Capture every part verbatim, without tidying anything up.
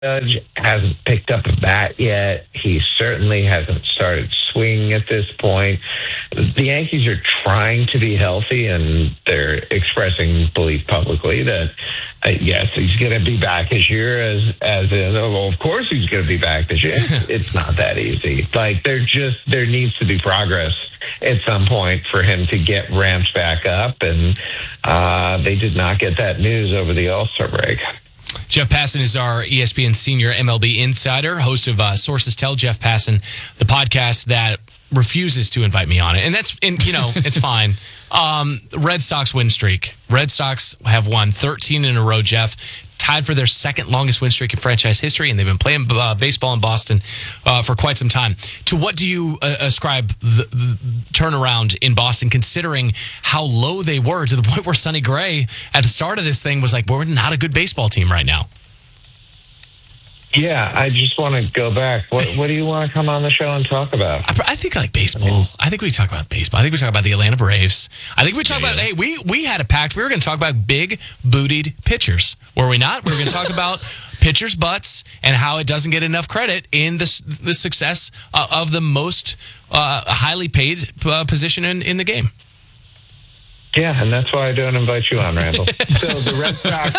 Judge hasn't picked up a bat yet. He certainly hasn't started swinging at this point. The Yankees are trying to be healthy, and they're expressing belief publicly that, uh, yes, he's going to be back this year. As as in, oh, well, of course he's going to be back this year. It's not that easy. Like, there just there needs to be progress at some point for him to get ramped back up, and uh, they did not get that news over the All-Star break. Jeff Passan is our E S P N senior M L B insider, host of uh, Sources Tell Jeff Passan, the podcast that refuses to invite me on it. And that's, and, you know, it's fine. Um, Red Sox win streak. Red Sox have won thirteen in a row, Jeff. Tied for their second longest win streak in franchise history, and they've been playing uh, baseball in Boston uh, for quite some time. To what do you uh, ascribe the, the turnaround in Boston, considering how low they were, to the point where Sonny Gray at the start of this thing was like, we're not a good baseball team right now? Yeah, I just want to go back. What What do you want to come on the show and talk about? I, I think like baseball. I, mean, I think we talk about baseball. I think we talk about the Atlanta Braves. I think we talk yeah, about, yeah. hey, we, we had a pact. We were going to talk about big bootied pitchers. Were we not? We were going to talk about pitchers' butts and how it doesn't get enough credit in the, the success uh, of the most uh, highly paid uh, position in, in the game. Yeah, and that's why I don't invite you on, Randall. So the Red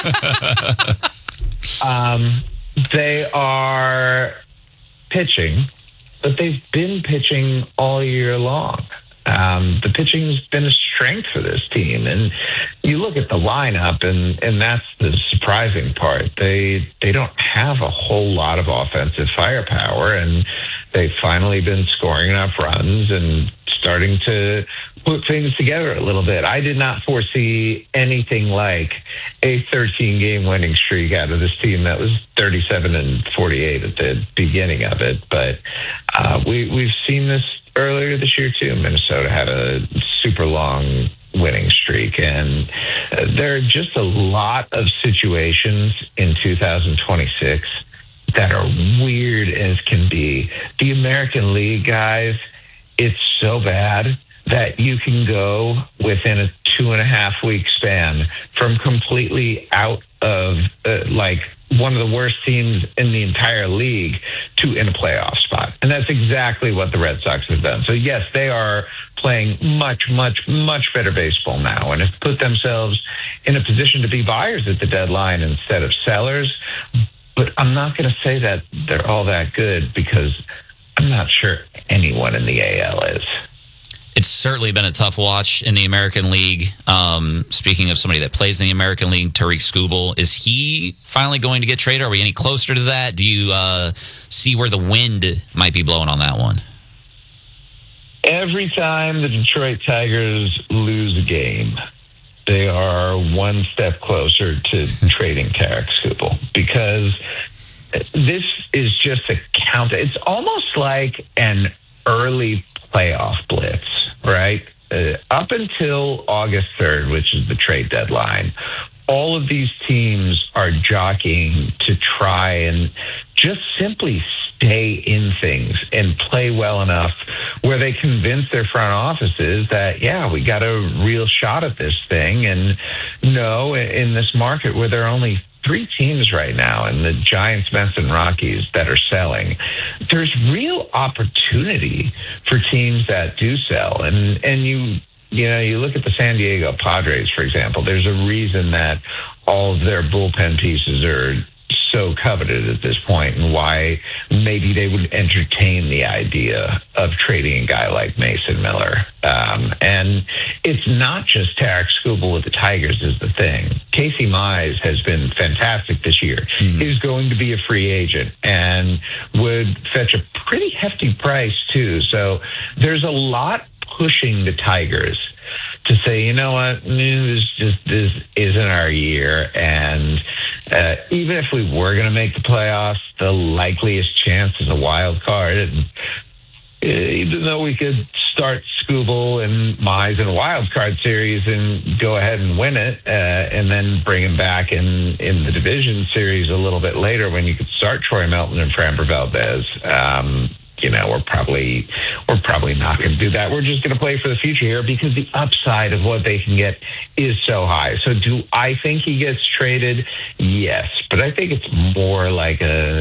Sox... um, They are pitching, but they've been pitching all year long. Um, the pitching's been a strength for this team, and you look at the lineup, and, and that's the surprising part. They they don't have a whole lot of offensive firepower, and they've finally been scoring enough runs and starting to put things together a little bit. I did not foresee anything like a thirteen-game winning streak out of this team that was thirty-seven and forty-eight at the beginning of it. But uh, we, we've seen this earlier this year, too. Minnesota had a super long winning streak, and uh, there are just a lot of situations in two thousand twenty-six that are weird as can be. The American League, guys, it's so bad that you can go within a two and a half week span from completely out of uh, like one of the worst teams in the entire league to in a playoff spot. And that's exactly what the Red Sox have done. So yes, they are playing much, much, much better baseball now and have put themselves in a position to be buyers at the deadline instead of sellers. But I'm not going to say that they're all that good, because I'm not sure anyone in the A L is. It's certainly been a tough watch in the American League. Um, speaking of somebody that plays in the American League, Tariq Skubal, is he finally going to get traded? Are we any closer to that? Do you uh, see where the wind might be blowing on that one? Every time the Detroit Tigers lose a game, they are one step closer to trading Tariq Skubal, because this is just a count. It's almost like an early playoff blitz, right? Uh, up until August third, which is the trade deadline, all of these teams are jockeying to try and just simply stay in things and play well enough where they convince their front offices that, yeah, we got a real shot at this thing. And no, in this market where there are only three teams right now, and the Giants, Mets, and Rockies that are selling, there's real opportunity for teams that do sell. And and you you know, you look at the San Diego Padres, for example, there's a reason that all of their bullpen pieces are so coveted at this point, and why maybe they would entertain the idea of trading a guy like Mason Miller. Um, and it's not just Tariq Skubal with the Tigers is the thing. Casey Mize has been fantastic this year. Mm-hmm. He's going to be a free agent and would fetch a pretty hefty price too. So there's a lot pushing the Tigers to say, you know what, this just this isn't our year, and uh, even if we were going to make the playoffs, the likeliest chance is a wild card. And even though we could start Skubal and Mize in a wild card series and go ahead and win it, uh, and then bring him back in, in the division series a little bit later when you could start Troy Melton and Framber Valdez, um, you know, we're probably we're probably not going to do that. We're just going to play for the future here because the upside of what they can get is so high. So do I think he gets traded? Yes, but I think it's more like a